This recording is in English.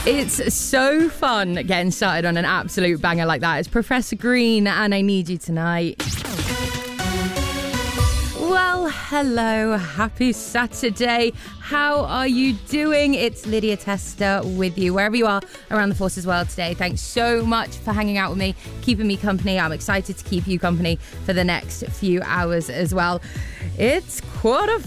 It's so fun getting started on an absolute banger like that. It's Professor Green and I Need You Tonight. Well, hello, happy Saturday. How are you doing? It's Lydia Tester with you, wherever you are around the Forces world today. Thanks so much for hanging out with me, keeping me company. I'm excited to keep you company for the next few hours as well. It's